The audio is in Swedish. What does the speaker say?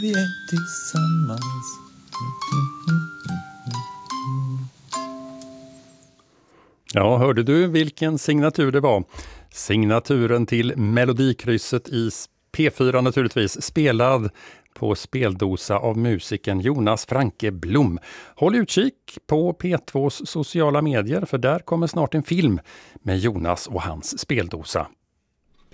Vi är tillsammans. Ja, hörde du vilken signatur det var? Signaturen till Melodikrysset i P4 naturligtvis, spelad på speldosa av musikern Jonas Franke Blom. Håll utkik på P2s sociala medier, för där kommer snart en film med Jonas och hans speldosa.